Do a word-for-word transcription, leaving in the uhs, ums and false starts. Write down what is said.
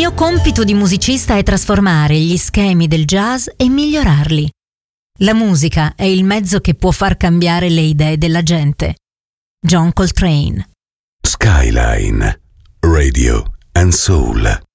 mio compito di musicista è trasformare gli schemi del jazz e migliorarli. La musica è il mezzo che può far cambiare le idee della gente. John Coltrane. Skyline, Radio and Soul.